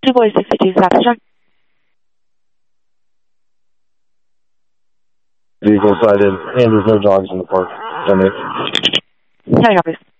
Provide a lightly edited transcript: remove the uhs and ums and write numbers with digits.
DuBois 62 South. Vehicle cited, and there's no dogs in the park. No dogs.